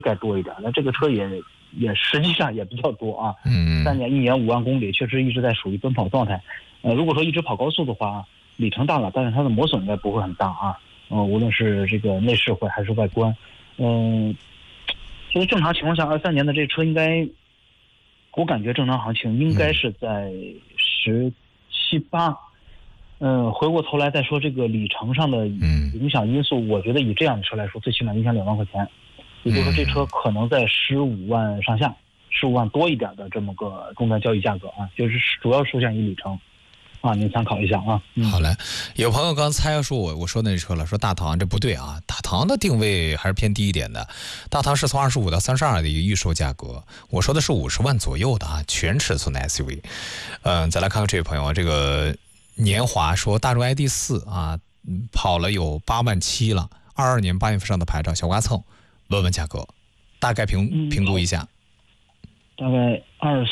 该多一点。那这个车也实际上也比较多啊。3年1年5万公里，确实一直在属于奔跑状态。如果说一直跑高速的话，里程大了，但是它的磨损应该不会很大啊。无论是这个内饰会还是外观，其实正常情况下，23年的这车应该，我感觉正常行情应该是在17、18。回过头来再说这个里程上的影响因素，我觉得以这样的车来说，最起码影响2万块钱，也就是说这车可能在15万上下，15万多一点的这么个终端交易价格啊，就是主要受限于里程。您参考一下啊。 好嘞，有朋友刚才说我说那车了，说大唐这不对啊，大唐的定位还是偏低一点的，大唐是从25到32的一个预售价格，我说的是50万左右的啊，全尺寸的 SUV。再来看看这位朋友，这个年华说大众 ID.4 啊，跑了有8万7了，22年8月份上的牌照，小刮蹭，问问价格，大概评估一下。 大概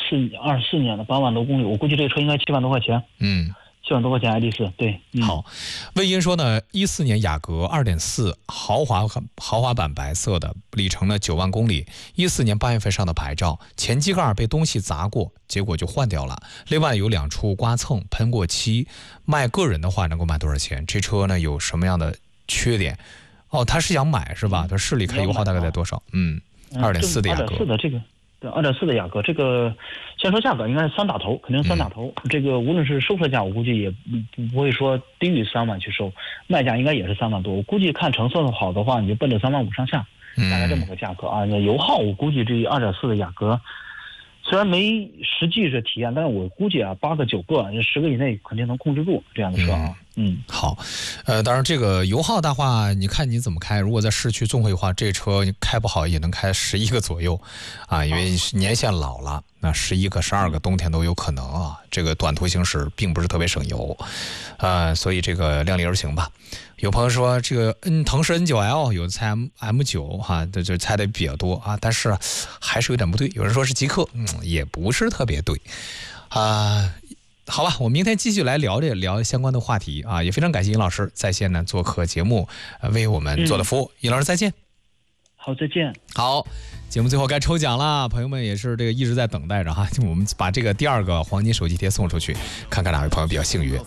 24年的8万多公里，我估计这个车应该7万多块钱。7万多块钱 ID.4， 对。 好，魏英说呢，14年雅阁 2.4 豪华版白色的，里程呢9万公里，14年8月份上的牌照，前机盖被东西砸过，结果就换掉了。另外有2处刮蹭，喷过漆。卖个人的话能够卖多少钱？这车呢有什么样的缺点？他是想买是吧？他市里开油耗大概在多少？2.4的雅阁。 2.4的这个。对，2.4的雅阁，这个先说价格应该是3打头，肯定3打头。这个无论是收车价，我估计也不会说低于3万去收，卖价应该也是3万多。我估计看成色好的话，你就奔着3万5上下，大概这么个价格啊。油耗我估计这2.4的雅阁，虽然没实际是体验，但是我估计8个9个，10个以内肯定能控制住这样的车啊。 好，当然这个油耗的话，你看你怎么开。如果在市区综合的话，这车开不好也能开11个左右啊，因为年限老了，那11个、12个冬天都有可能啊。这个短途行驶并不是特别省油，所以这个量力而行吧。有朋友说这个腾势 N9L 有的猜 M9 哈，这猜的比较多啊，但是还是有点不对。有人说是极客，也不是特别对啊。好吧，我明天继续来聊相关的话题啊，也非常感谢尹老师在线呢做客节目，为我们做的服务。尹老师再见。 好，再见。 好，节目最后该抽奖了，朋友们也是这个一直在等待着哈，我们把这个第2个黄金手机贴送出去，看看哪位朋友比较幸运。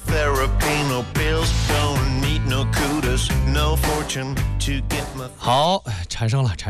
好，产生了，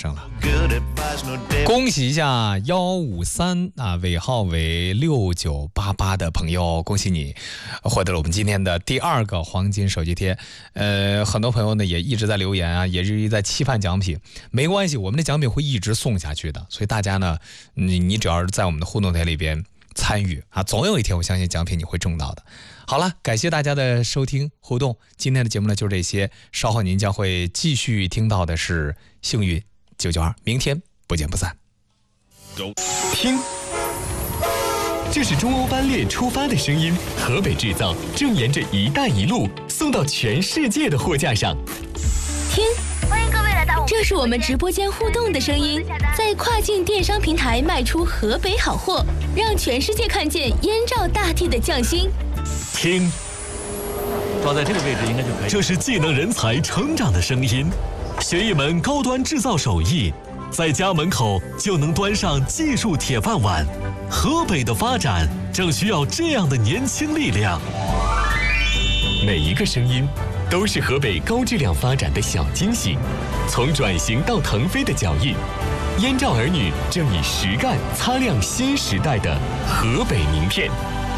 恭喜一下153啊，尾号为6988的朋友，恭喜你获得了我们今天的第2个黄金手机贴。很多朋友呢也一直在留言啊，也是在期盼奖品，没关系，我们的奖品会一直送下去的，所以大家呢，你只要是在我们的互动台里边参与啊，总有一天我相信奖品你会中到的。好了，感谢大家的收听互动，今天的节目呢就是这些，稍后您将会继续听到的是幸运992，明天不见不散。 听，这是中欧班列出发的声音，河北制造正沿着一带一路送到全世界的货架上。 听，欢迎各位来到这是我们直播间互动的声音，在跨境电商平台卖出河北好货，让全世界看见燕赵大地的匠心。 听， 放在这个位置应该就可以。 这是技能人才成长的声音，学一门高端制造手艺，在家门口就能端上技术铁饭碗。河北的发展正需要这样的年轻力量。每一个声音都是河北高质量发展的小惊喜，从转型到腾飞的脚印，燕赵儿女正以实干擦亮新时代的河北名片。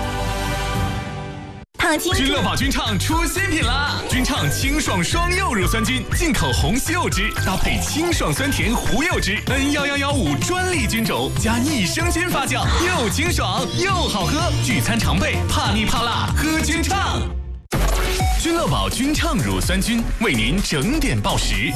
君乐宝君畅出新品啦！君畅清爽双柚乳酸菌，进口红西柚汁，搭配清爽酸甜胡柚汁 ，N1115专利菌种加益生菌发酵，又清爽又好喝。聚餐常备，怕腻怕辣喝君畅。君乐宝君畅乳酸菌为您整点报时。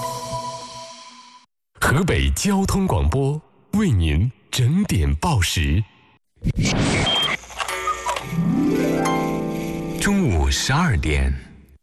河北交通广播为您整点报时。中午12点。